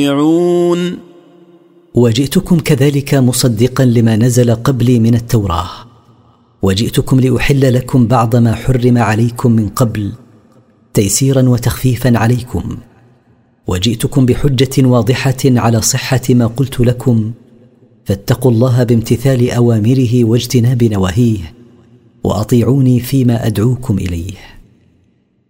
وجئتكم كذلك مصدقا لما نزل قبلي من التوراة، وجئتكم لأحل لكم بعض ما حرم عليكم من قبل تيسيرا وتخفيفا عليكم، وجئتكم بحجة واضحة على صحة ما قلت لكم، فاتقوا الله بامتثال أوامره واجتناب نواهيه، وأطيعوني فيما أدعوكم إليه.